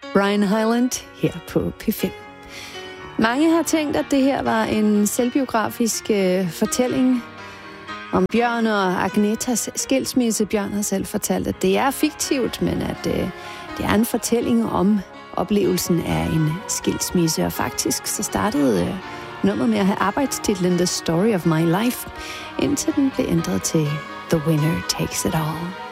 Brian Hyland her på P5. Mange har tænkt, at det her var en selvbiografisk fortælling om Bjørn og Agnetas skilsmisse. Bjørn har selv fortalt, at det er fiktivt, men at det er en fortælling om oplevelsen af en skilsmisse. Og faktisk så startede nummeret med at have arbejdstitlen The Story of My Life, indtil den blev ændret til The Winner Takes It All.